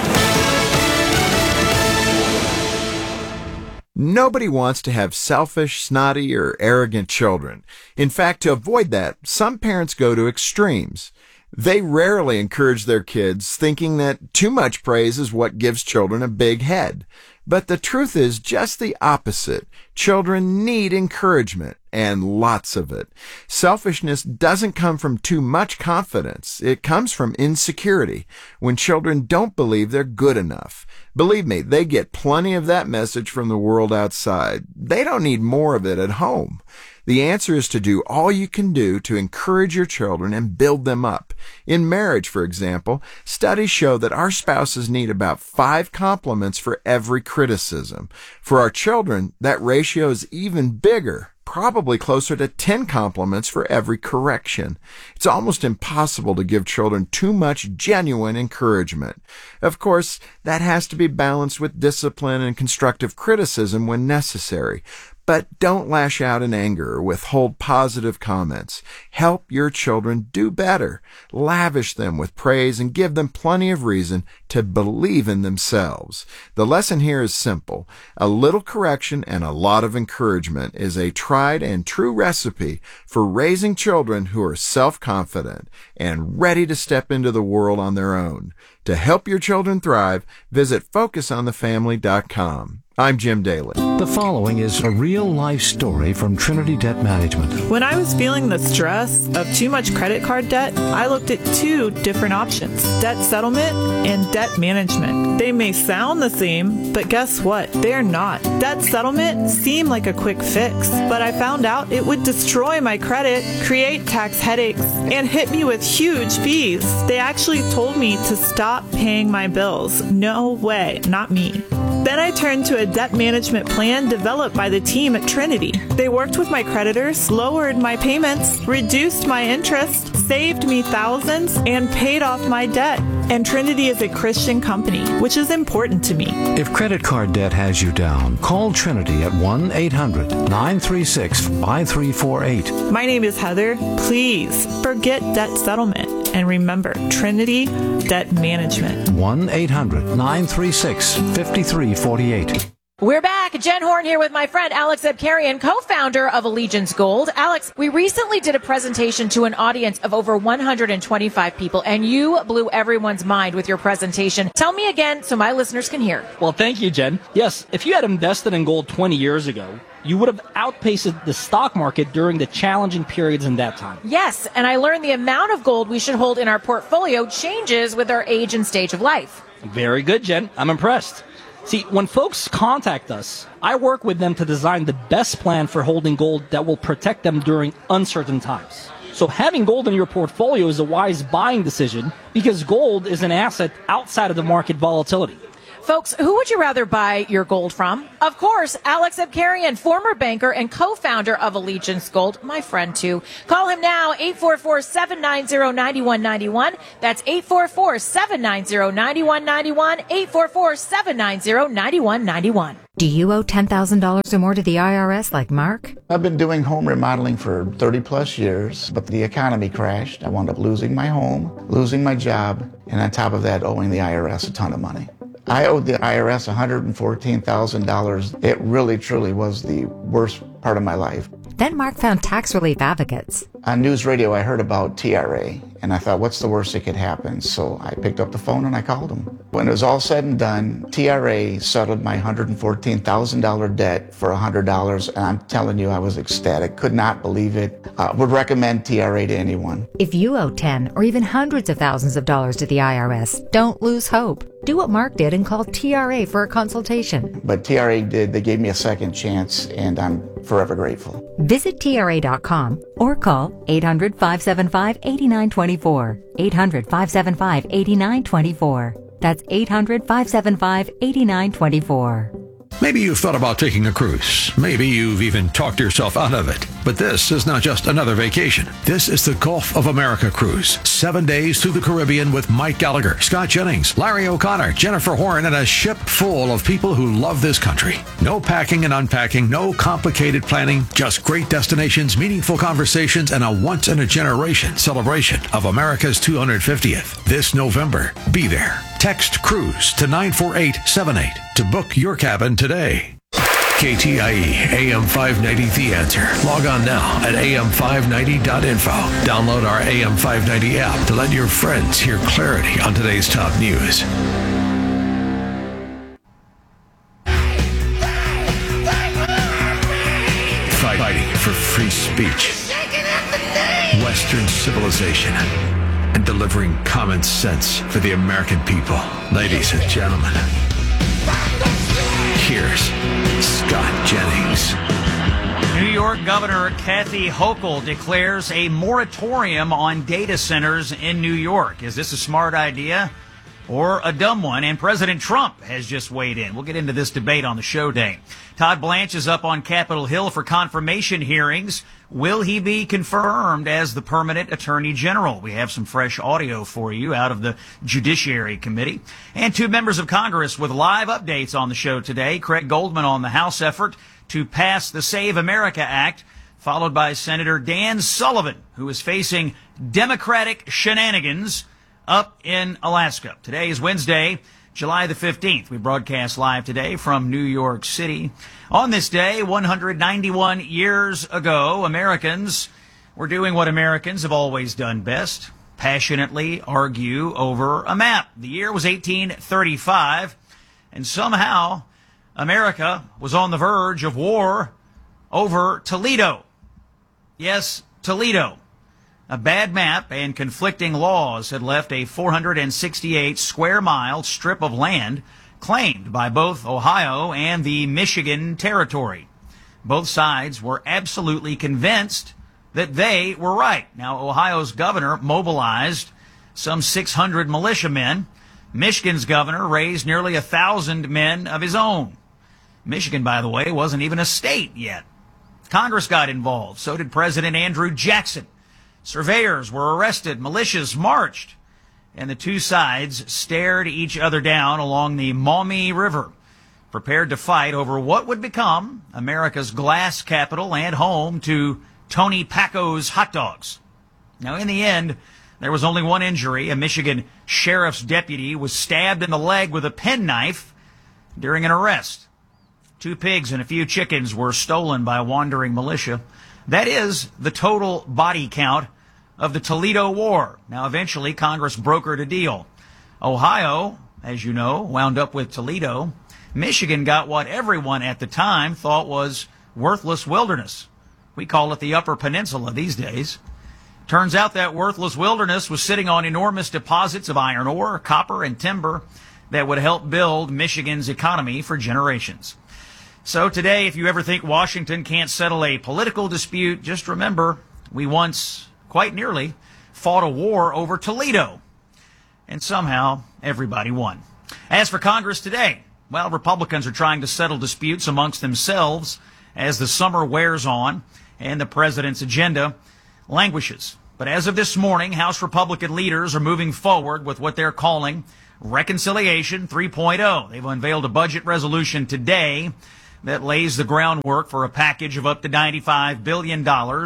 Nobody wants to have selfish, snotty, or arrogant children. In fact, to avoid that, some parents go to extremes. They rarely encourage their kids, thinking that too much praise is what gives children a big head. But the truth is just the opposite. Children need encouragement, and lots of it. Selfishness doesn't come from too much confidence. It comes from insecurity, when children don't believe they're good enough. Believe me, they get plenty of that message from the world outside. They don't need more of it at home. The answer is to do all you can do to encourage your children and build them up. In marriage, for example, studies show that our spouses need about 5 compliments for every criticism. For our children, that ratio is even bigger, probably closer to 10 compliments for every correction. It's almost impossible to give children too much genuine encouragement. Of course, that has to be balanced with discipline and constructive criticism when necessary. But don't lash out in anger or withhold positive comments. Help your children do better. Lavish them with praise and give them plenty of reason to believe in themselves. The lesson here is simple. A little correction and a lot of encouragement is a tried and true recipe for raising children who are self-confident and ready to step into the world on their own. To help your children thrive, visit FocusOnTheFamily.com. I'm Jim Daly. The following is a real-life story from Trinity Debt Management. When I was feeling the stress of too much credit card debt, I looked at 2 different options, debt settlement and debt management. They may sound the same, but guess what? They're not. Debt settlement seemed like a quick fix, but I found out it would destroy my credit, create tax headaches, and hit me with huge fees. They actually told me to stop paying my bills. No way, not me. Then I turned to a debt management plan developed by the team at Trinity. They worked with my creditors, lowered my payments, reduced my interest, saved me thousands, and paid off my debt. And Trinity is a Christian company, which is important to me. If credit card debt has you down, call Trinity at 1-800-936-5348. My name is Heather. Please forget debt settlement. And remember, Trinity Debt Management. 1-800-936-5348. We're back. Jen Horn here with my friend Alex Abkarian, co-founder of Allegiance Gold. Alex, we recently did a presentation to an audience of over 125 people, and you blew everyone's mind with your presentation. Tell me again so my listeners can hear. Well, thank you, Jen. Yes, if you had invested in gold 20 years ago, you would have outpaced the stock market during the challenging periods in that time. Yes, and I learned the amount of gold we should hold in our portfolio changes with our age and stage of life. Very good, Jen. I'm impressed. See, when folks contact us, I work with them to design the best plan for holding gold that will protect them during uncertain times. So having gold in your portfolio is a wise buying decision because gold is an asset outside of the market volatility. Folks, who would you rather buy your gold from? Of course, Alex Abkarian, former banker and co-founder of Allegiance Gold, my friend too. Call him now, 844-790-9191. That's 844-790-9191, 844-790-9191. Do you owe $10,000 or more to the IRS like Mark? I've been doing home remodeling for 30 plus years, but the economy crashed. I wound up losing my home, losing my job, and on top of that, owing the IRS a ton of money. I owed the IRS $114,000. It really, truly was the worst part of my life. Then Mark found tax relief advocates. On news radio, I heard about TRA, and I thought, what's the worst that could happen? So I picked up the phone and I called them. When it was all said and done, TRA settled my $114,000 debt for $100, and I'm telling you, I was ecstatic. Could not believe it. Would recommend TRA to anyone. If you owe 10 or even hundreds of thousands of dollars to the IRS, don't lose hope. Do what Mark did and call TRA for a consultation. But TRA did. They gave me a second chance, and I'm forever grateful. Visit TRA.com or call 800-575-8924. 800-575-8924. That's 800-575-8924. Maybe you've thought about taking a cruise. Maybe you've even talked yourself out of it. But this is not just another vacation. This is the Gulf of America cruise. 7 days through the Caribbean with Mike Gallagher, Scott Jennings, Larry O'Connor, Jennifer Horn, and a ship full of people who love this country. No packing and unpacking, no complicated planning, just great destinations, meaningful conversations, and a once-in-a-generation celebration of America's 250th. This November, be there. Text CRUISE to 94878 to book your cabin today. KTIE AM 590 The Answer. Log on now at am590.info. Download our AM 590 app to let your friends hear clarity on today's top news. Fighting for free speech, Western civilization, and delivering common sense for the American people. Ladies and gentlemen, here's Scott Jennings. New York Governor Kathy Hochul declares a moratorium on data centers in New York. Is this a smart idea or a dumb one? And President Trump has just weighed in. We'll get into this debate on the show day. Todd Blanche is up on Capitol Hill for confirmation hearings. Will he be confirmed as the permanent Attorney General? We have some fresh audio for you out of the Judiciary Committee. And two members of Congress with live updates on the show today. Craig Goldman on the House effort to pass the Save America Act, followed by Senator Dan Sullivan, who is facing Democratic shenanigans up in Alaska. Today is Wednesday, July the 15th. We broadcast live today from New York City. On this day, 191 years ago, Americans were doing what Americans have always done best, passionately argue over a map. The year was 1835, and somehow America was on the verge of war over Toledo. Yes, Toledo. A bad map and conflicting laws had left a 468 square mile strip of land claimed by both Ohio and the Michigan Territory. Both sides were absolutely convinced that they were right. Now, Ohio's governor mobilized some 600 militiamen. Michigan's governor raised nearly 1,000 men of his own. Michigan, by the way, wasn't even a state yet. Congress got involved. So did President Andrew Jackson. Surveyors were arrested, militias marched, and the two sides stared each other down along the Maumee River, prepared to fight over what would become America's glass capital and home to Tony Packo's hot dogs. Now, in the end, there was only one injury. A Michigan sheriff's deputy was stabbed in the leg with a penknife during an arrest. 2 pigs and a few chickens were stolen by wandering militia. That is the total body count of the Toledo War. Now, eventually, Congress brokered a deal. Ohio, as you know, wound up with Toledo. Michigan got what everyone at the time thought was worthless wilderness. We call it the Upper Peninsula these days. Turns out that worthless wilderness was sitting on enormous deposits of iron ore, copper, and timber. that would help build Michigan's economy for generations. So today, if you ever think Washington can't settle a political dispute, just remember we once, quite nearly, fought a war over Toledo. And somehow, everybody won. As for Congress today, well, Republicans are trying to settle disputes amongst themselves as the summer wears on and the president's agenda languishes. But as of this morning, House Republican leaders are moving forward with what they're calling Reconciliation 3.0. They've unveiled a budget resolution today that lays the groundwork for a package of up to $95 billion,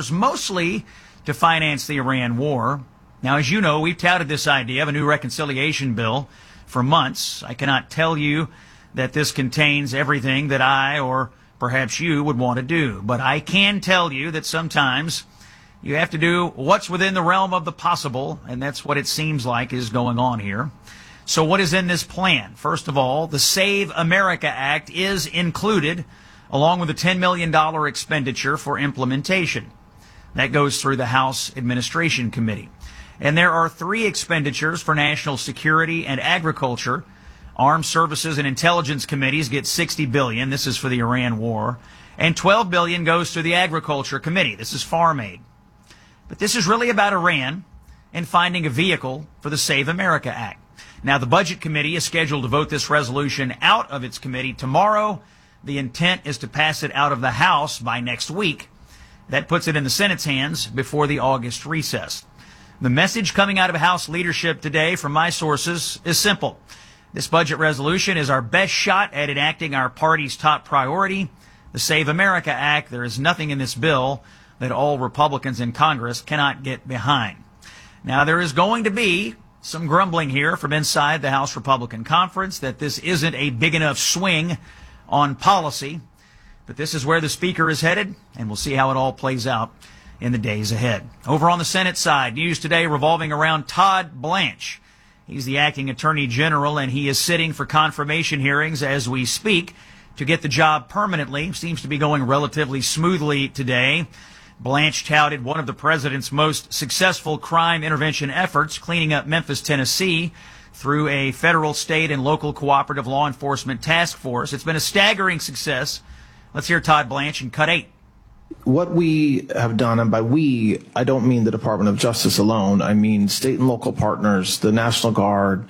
mostly to finance the Iran war. Now, as you know, we've touted this idea of a new reconciliation bill for months. I cannot tell you that this contains everything that I or perhaps you would want to do, but I can tell you that sometimes you have to do what's within the realm of the possible, and that's what it seems like is going on here. So what is in this plan? First of all, the Save America Act is included, along with a $10 million expenditure for implementation. That goes through the House Administration Committee. And there are 3 expenditures for national security and agriculture. Armed Services and Intelligence Committees get $60 billion. This is for the Iran war. And $12 billion goes to the Agriculture Committee. This is farm aid. But this is really about Iran and finding a vehicle for the Save America Act. Now, the Budget Committee is scheduled to vote this resolution out of its committee tomorrow. The intent is to pass it out of the House by next week. That puts it in the Senate's hands before the August recess. The message coming out of House leadership today from my sources is simple. This budget resolution is our best shot at enacting our party's top priority, the Save America Act. There is nothing in this bill that all Republicans in Congress cannot get behind. Now, there is going to be some grumbling here from inside the House Republican Conference that this isn't a big enough swing on policy, but this is where the Speaker is headed, and we'll see how it all plays out in the days ahead. Over on the Senate side, news today revolving around Todd Blanche. He's the acting Attorney General, and he is sitting for confirmation hearings as we speak to get the job permanently. Seems to be going relatively smoothly today. Blanche touted one of the president's most successful crime intervention efforts, cleaning up Memphis, Tennessee, through a federal, state, and local cooperative law enforcement task force. It's been a staggering success. Let's hear Todd Blanche in Cut 8. What we have done, and by we, I don't mean the Department of Justice alone. I mean state and local partners, the National Guard,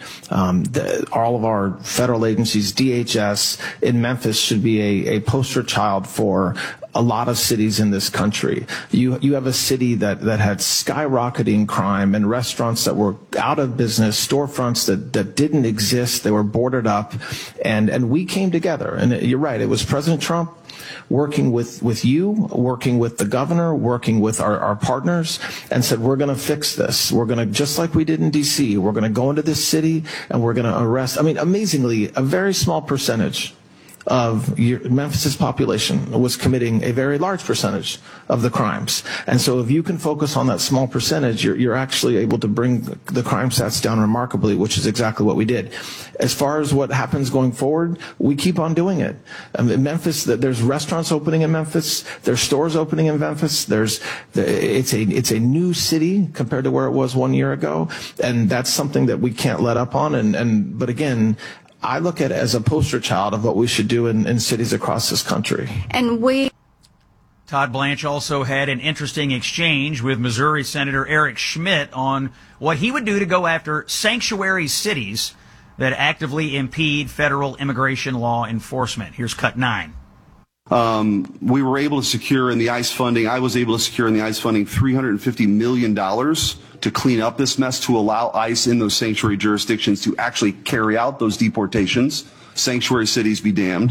all of our federal agencies, DHS in Memphis should be a poster child for a lot of cities in this country. You have a city that had skyrocketing crime and restaurants that were out of business, storefronts that didn't exist. They were boarded up, and we came together. And you're right, it was President Trump working with you, working with the governor, working with our partners, and said, we're going to fix this. We're going to, just like we did in D.C., we're going to go into this city and we're going to arrest, amazingly, a very small percentage of Memphis's population was committing a very large percentage of the crimes. And so if you can focus on that small percentage, you're actually able to bring the crime stats down remarkably, which is exactly what we did. As far as what happens going forward, we keep on doing it. In Memphis, there's restaurants opening in Memphis. There's stores opening in Memphis. It's a new city compared to where it was 1 year ago. And that's something that we can't let up on. But again, I look at it as a poster child of what we should do in cities across this country. Todd Blanche also had an interesting exchange with Missouri Senator Eric Schmitt on what he would do to go after sanctuary cities that actively impede federal immigration law enforcement. Here's Cut 9. We were able to secure in the ICE funding, I was able to secure in the ICE funding $350 million to clean up this mess, to allow ICE in those sanctuary jurisdictions to actually carry out those deportations. Sanctuary cities be damned.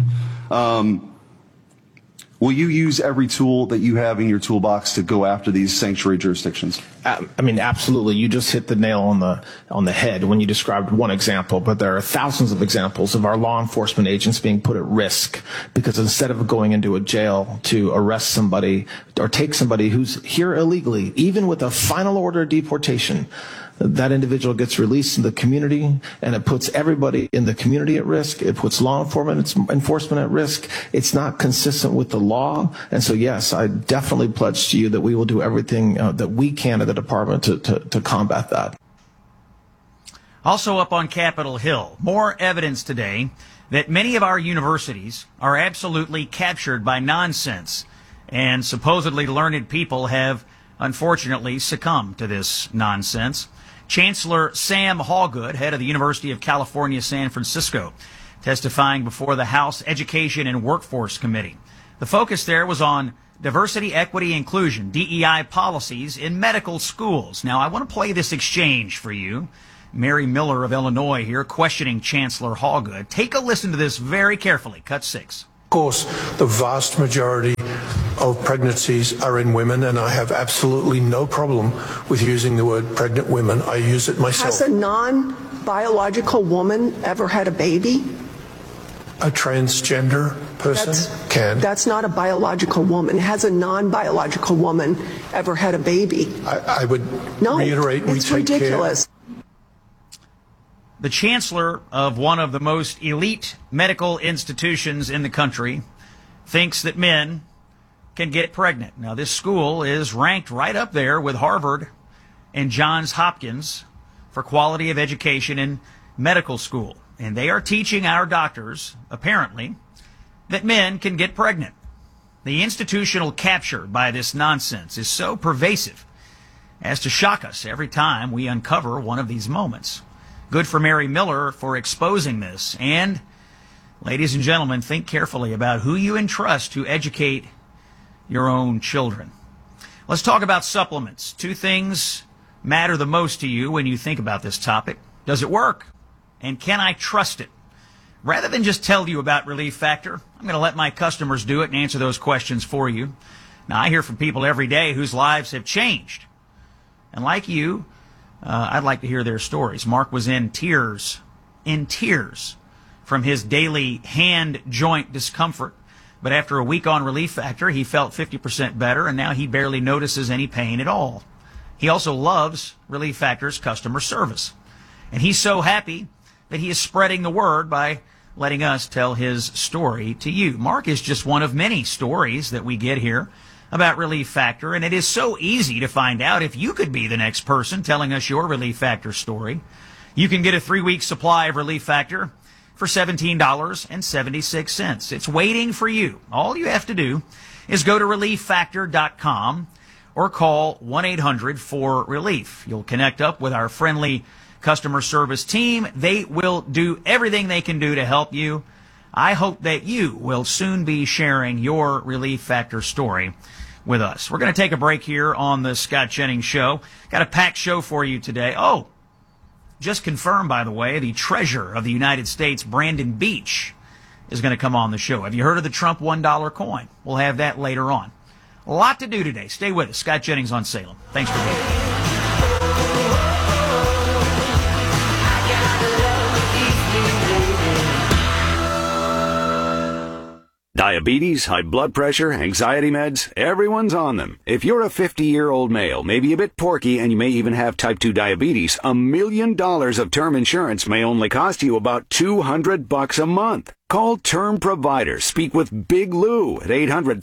Will you use every tool that you have in your toolbox to go after these sanctuary jurisdictions? Absolutely. You just hit the nail on the head when you described one example, but there are thousands of examples of our law enforcement agents being put at risk because instead of going into a jail to arrest somebody or take somebody who's here illegally, even with a final order of deportation, that individual gets released in the community, and it puts everybody in the community at risk. It puts law enforcement at risk. It's not consistent with the law. And so, yes, I definitely pledge to you that we will do everything that we can at the department to combat that. Also up on Capitol Hill, more evidence today that many of our universities are absolutely captured by nonsense, and supposedly learned people have unfortunately succumbed to this nonsense. Chancellor Sam Hawgood, head of the University of California, San Francisco, testifying before the House Education and Workforce Committee. The focus there was on diversity, equity, inclusion, DEI policies in medical schools. Now, I want to play this exchange for you. Mary Miller of Illinois here questioning Chancellor Hawgood. Take a listen to this very carefully. Cut 6. Of course, the vast majority of pregnancies are in women, and I have absolutely no problem with using the word pregnant women. I use it myself. Has a non-biological woman ever had a baby? A transgender person can. That's not a biological woman. Has a non-biological woman ever had a baby? I would reiterate, we it's take ridiculous. care. The chancellor of one of the most elite medical institutions in the country thinks that men can get pregnant. Now, this school is ranked right up there with Harvard and Johns Hopkins for quality of education in medical school. And they are teaching our doctors, apparently, that men can get pregnant. The institutional capture by this nonsense is so pervasive as to shock us every time we uncover one of these moments. Good for Mary Miller for exposing this. And, ladies and gentlemen, think carefully about who you entrust to educate your own children. Let's talk about supplements. Two things matter the most to you when you think about this topic. Does it work? And can I trust it? Rather than just tell you about Relief Factor, I'm going to let my customers do it and answer those questions for you. Now, I hear from people every day whose lives have changed. And like you, I'd like to hear their stories. Mark was in tears from his daily hand joint discomfort. But after a week on Relief Factor, he felt 50% better, and now he barely notices any pain at all. He also loves Relief Factor's customer service. And he's so happy that he is spreading the word by letting us tell his story to you. Mark is just one of many stories that we get here about Relief Factor, and it is so easy to find out if you could be the next person telling us your Relief Factor story. You can get a 3-week supply of Relief Factor for $17.76. It's waiting for you. All you have to do is go to ReliefFactor.com or call 1-800-4RELIEF. You'll connect up with our friendly customer service team. They will do everything they can do to help you. I hope that you will soon be sharing your Relief Factor story with us. We're going to take a break here on the Scott Jennings Show. Got a packed show for you today. Oh, just confirmed, by the way, the treasurer of the United States, Brandon Beach, is going to come on the show. Have you heard of the Trump $1 coin? We'll have that later on. A lot to do today. Stay with us. Scott Jennings on Salem. Thanks for being here. Diabetes, high blood pressure, anxiety meds, everyone's on them. If you're a 50-year-old male, maybe a bit porky, and you may even have type 2 diabetes, $1 million of term insurance may only cost you about $200 a month. Call Term Provider. Speak with Big Lou at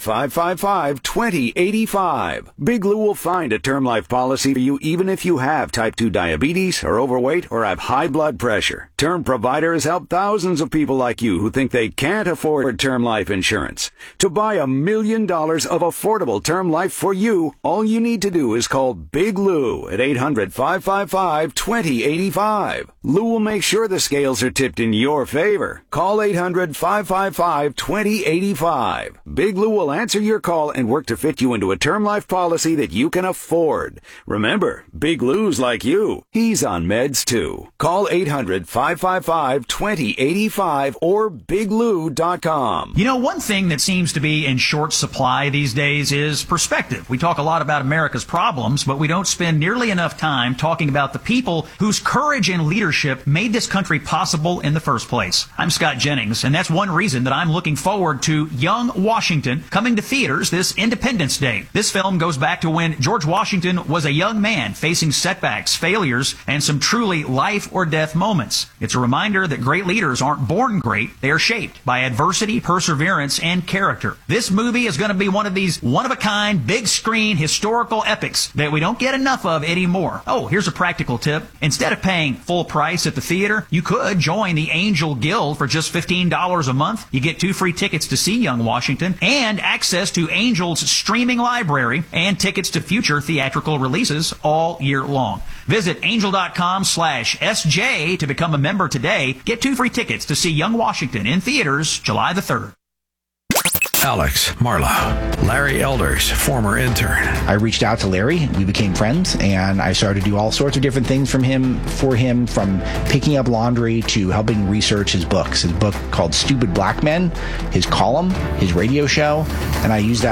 800-555-2085. Big Lou will find a term life policy for you even if you have type 2 diabetes, are overweight, or have high blood pressure. Term Provider has helped thousands of people like you who think they can't afford term life insurance. To buy $1 million of affordable term life for you, all you need to do is call Big Lou at 800-555-2085. Lou will make sure the scales are tipped in your favor. Call 800-555-2085. Big Lou will answer your call and work to fit you into a term life policy that you can afford. Remember, Big Lou's like you. He's on meds too. Call 800-555-2085 or biglou.com. You know, one thing that seems to be in short supply these days is perspective. We talk a lot about America's problems, but we don't spend nearly enough time talking about the people whose courage and leadership made this country possible in the first place. I'm Scott Jennings. audiences. And that's one reason that I'm looking forward to Young Washington coming to theaters this Independence Day. This film goes back to when George Washington was a young man facing setbacks, failures, and some truly life or death moments. It's a reminder that great leaders aren't born great. They are shaped by adversity, perseverance, and character. This movie is going to be one of these one-of-a-kind, big-screen, historical epics that we don't get enough of anymore. Oh, here's a practical tip. Instead of paying full price at the theater, you could join the Angel Guild for just $15 a month. You get 2 free tickets to see Young Washington and access to Angel's streaming library and tickets to future theatrical releases all year long. Visit angel.com/SJ to become a member today. Get 2 free tickets to see Young Washington in theaters July the 3rd. Alex, Marla, Larry Elders, former intern. I reached out to Larry. We became friends, and I started to do all sorts of different things for him, from picking up laundry to helping research his books. His book called Stupid Black Men, his column, his radio show, and I used that